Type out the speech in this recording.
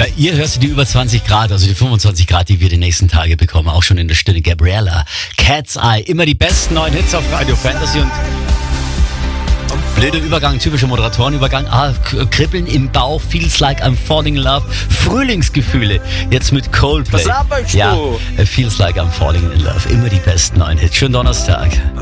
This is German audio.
Bei ihr hörst du die über 20 Grad, also die 25 Grad, die wir die nächsten Tage bekommen. Auch schon in der Stunde. Gabriella, Cat's Eye. Immer die besten neuen Hits auf Radio Fantasy und blöder Übergang, typischer Moderatorenübergang. Kribbeln im Bauch, feels like I'm falling in love. Frühlingsgefühle. Jetzt mit Coldplay. Was laberst du? Ja, feels like I'm falling in love. Immer die besten neuen Hits. Schönen Donnerstag.